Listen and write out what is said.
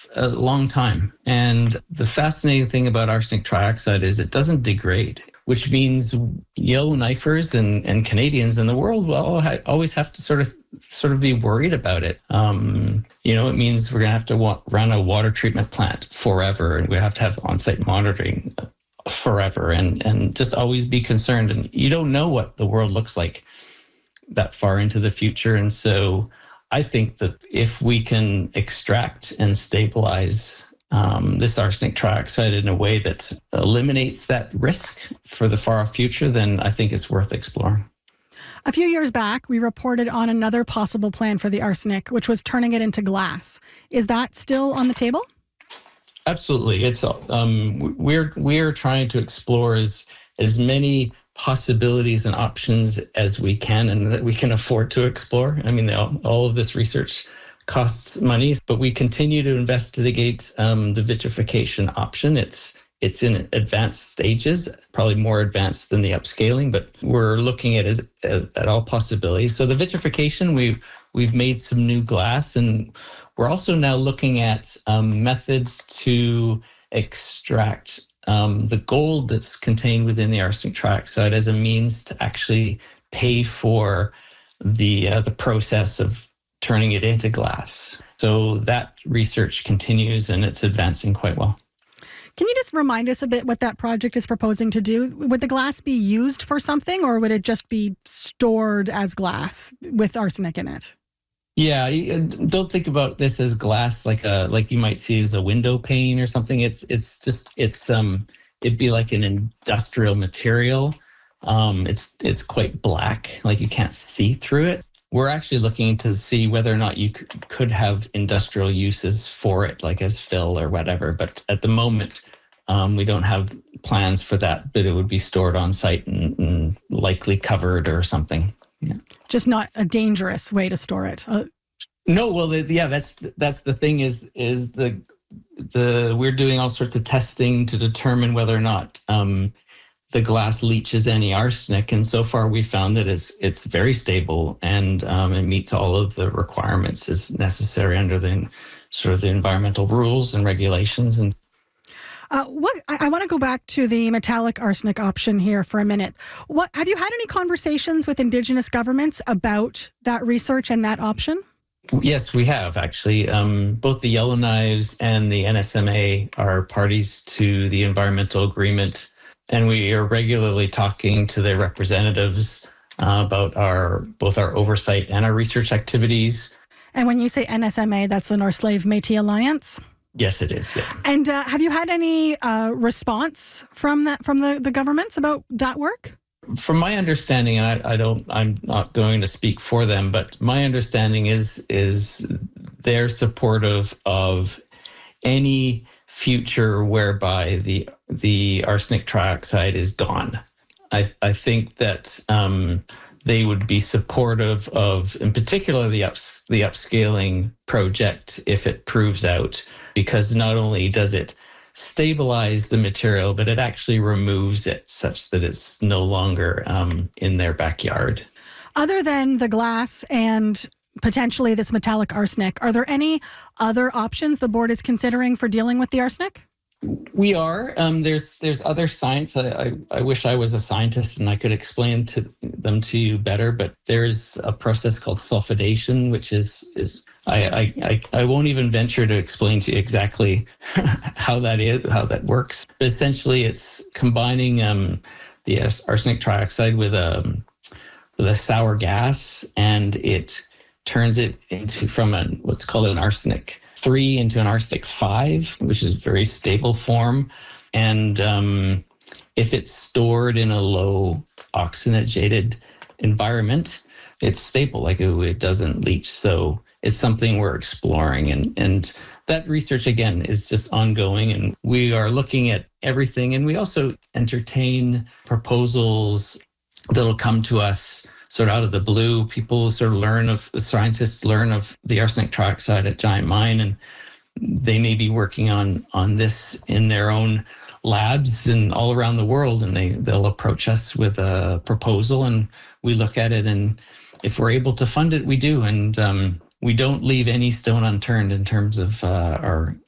a long time. And the fascinating thing about arsenic trioxide is it doesn't degrade, which means Yellowknifers and Canadians in the world will always have to sort of be worried about it. It means we're going to have to run a water treatment plant forever, and we have to have on-site monitoring forever, and just always be concerned. And you don't know what the world looks like that far into the future. And so I think that if we can extract and stabilize this arsenic trioxide in a way that eliminates that risk for the far off future, then I think it's worth exploring. A few years back, we reported on another possible plan for the arsenic, which was turning it into glass. Is that still on the table? Absolutely. It's we're trying to explore as many possibilities and options as we can and that we can afford to explore. I mean, all of this research costs money, but we continue to investigate the vitrification option. It's in advanced stages, probably more advanced than the upscaling, but we're looking at all possibilities. So the vitrification, we've made some new glass, and we're also now looking at methods to extract the gold that's contained within the arsenic trioxide as a means to actually pay for the process of turning it into glass. So that research continues, and it's advancing quite well. Can you just remind us a bit what that project is proposing to do? Would the glass be used for something, or would it just be stored as glass with arsenic in it? Yeah, don't think about this as glass like you might see as a window pane or something. It'd be like an industrial material. It's quite black, like you can't see through it. We're actually looking to see whether or not you could have industrial uses for it, like as fill or whatever. But at the moment, we don't have plans for that, but it would be stored on site and likely covered or something. Yeah. Just not a dangerous way to store it. No, well, that's the thing is we're doing all sorts of testing to determine whether or not the glass leaches any arsenic, and so far we found that it's very stable and it meets all of the requirements as necessary under the sort of the environmental rules and regulations. And I want to go back to the metallic arsenic option here for a minute. Have you had any conversations with Indigenous governments about that research and that option? Yes, we have actually. Both the Yellowknives and the NSMA are parties to the environmental agreement, and we are regularly talking to their representatives about both our oversight and our research activities. And when you say NSMA, that's the North Slave Métis Alliance? Yes, it is. Yeah. And have you had any response from the governments about that work? From my understanding, and I'm not going to speak for them, but my understanding is they're supportive of any future whereby the arsenic trioxide is gone. I think that they would be supportive of, in particular, the upscaling project if it proves out, because not only does it stabilize the material, but it actually removes it such that it's no longer in their backyard. Other than the glass and potentially this metallic arsenic, are there any other options the board is considering for dealing with the arsenic? We are. There's other science. I wish I was a scientist and I could explain them to you better, but there's a process called sulfidation, which is I won't even venture to explain to you exactly how that works. But essentially, it's combining the arsenic trioxide with a sour gas, and it turns it from what's called an arsenic 3 into an arsenic 5, which is a very stable form. And if it's stored in a low oxygenated environment, it's stable, like it doesn't leach. So it's something we're exploring. And that research, again, is just ongoing. And we are looking at everything. And we also entertain proposals that'll come to us sort of out of the blue. People sort of scientists learn of the arsenic trioxide at Giant Mine, and they may be working on this in their own labs and all around the world, and they'll approach us with a proposal, and we look at it, and if we're able to fund it, we do. And we don't leave any stone unturned in terms of our